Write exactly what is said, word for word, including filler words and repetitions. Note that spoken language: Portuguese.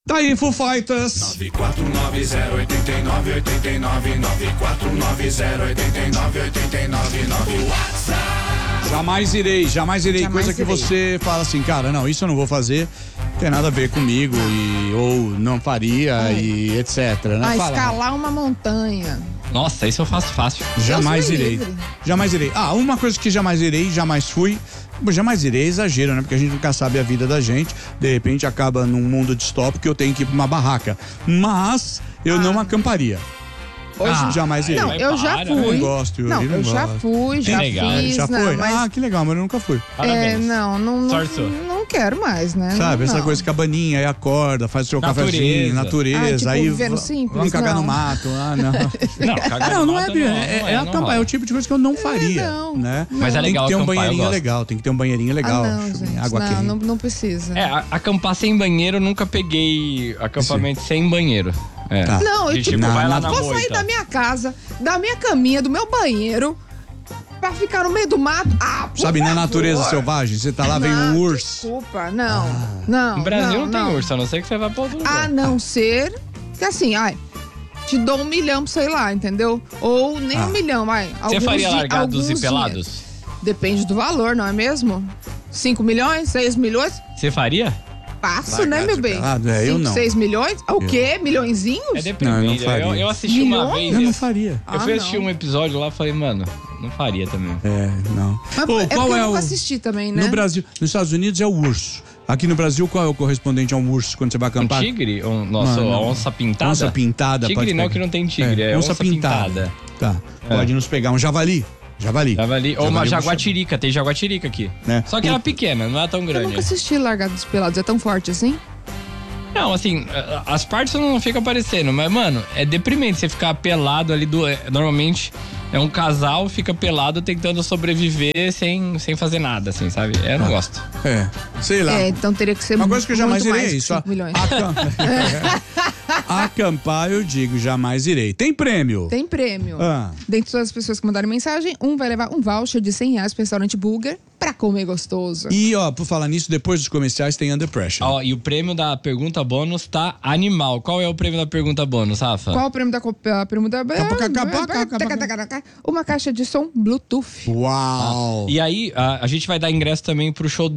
Tá aí, Foo Fighters. nove quatro nove zero oito nove oito nove nove quatro nove zero oito nove oito nove nove WhatsApp. Jamais irei, jamais irei. Jamais Coisa que irei. você fala assim, cara, não, isso eu não vou fazer, não tem nada a ver comigo, e, ou não faria, É. e etc. Né? A Fala. escalar uma montanha. Nossa, isso eu faço fácil. Jamais Deus me irei. livre. Jamais irei. Ah, uma coisa que jamais irei, jamais fui. Bom, jamais irei é exagero, né? Porque a gente nunca sabe a vida da gente. De repente acaba num mundo distópico e eu tenho que ir pra uma barraca. Mas eu Ah. não acamparia. Hoje, Ah, jamais irei. não, Mas eu já para, fui. não gosto, Yuri, Não, não eu já gosto. fui, já legal, fiz. Já não, foi? mas, Ah, que legal, mas eu nunca fui. é, Parabéns. não, não, não, Sorte sua. não quero mais, né? Sabe, não, essa coisa, cabaninha, aí acorda, faz o seu Natureza. cafezinho, natureza, Ah, tipo, aí vivendo va- simples, vamos cagar não. no mato. Ah, não. Não, cagar Não, no não é, mato é, não, é, não é não acampar, rola. é o tipo de coisa que eu não faria, não, né? Mas é legal Tem que ter um acampar, eu banheirinho gosto. legal, tem que ter um banheirinho legal. Ah, não, gente, água não, quente. não, não precisa. É, a- acampar sem banheiro, eu nunca peguei acampamento sem banheiro. É. Tá. Não, eu De, tipo, tipo, vai lá na- na vou sair moita. da minha casa, da minha caminha, do meu banheiro, pra ficar no meio do mato. Ah, por Sabe, na favor. natureza selvagem, você tá lá, vem um Não, urso. Desculpa, não, não. No Brasil não, não, tem urso, a não ser que você vá pra outro lugar. A não ser que assim, ai, te dou um milhão, sei lá, entendeu? Ou nem Ah. um milhão, vai. Você faria di- largados e alguns pelados? dias. Depende do valor, não é mesmo? cinco milhões, seis milhões? Você faria? Passo, Largados né, meu e bem? pelados? É, eu cinco, não. seis milhões? O quê? Milhõezinhos? É Não, eu deprimente. não faria. eu, eu assisti uma Milhões? vez. Eu não eu- faria. Eu Ah, fui não. assistir um episódio lá e falei, mano, não faria também. É, não. Mas Ô, é qual porque é eu o... nunca assisti também, né? No Brasil, nos Estados Unidos é o urso. Aqui no Brasil, qual é o correspondente a um urso quando você vai Um acampar? tigre? Um, nossa, Mano, a onça pintada? Onça pintada. Tigre pode não, pegar. que não tem tigre, é onça pintada. Tá, É. pode nos pegar um javali. Javali. Javali. Ou uma Javali, jaguatirica, tem jaguatirica aqui. Né? Só que ela é pequena, não é tão Eu grande. nunca assisti Largados e Pelados, é tão forte assim? Não, assim, a- as partes não ficam aparecendo, mas, mano, é deprimente você ficar pelado ali do. é, Normalmente é um casal, fica pelado tentando sobreviver sem, sem fazer nada, assim, sabe? Eu não gosto. É, sei lá. É, então teria que ser Uma coisa que eu jamais muito irei mais é que isso. cinco milhões. Acam- Acampar, eu digo, jamais irei. Tem prêmio? Tem prêmio. Ah. Dentre todas as pessoas que mandaram mensagem, um vai levar um voucher de cem reais pro restaurante Burger pra comer gostoso. E, ó, por falar nisso, depois dos comerciais tem Under Pressure. Ó, e o prêmio da pergunta bônus tá animal. Qual é o prêmio da pergunta bônus, Rafa? Qual o prêmio da co- a prêmio da Uma caixa de som Bluetooth. Uau! E aí, a, a gente vai dar ingresso também pro show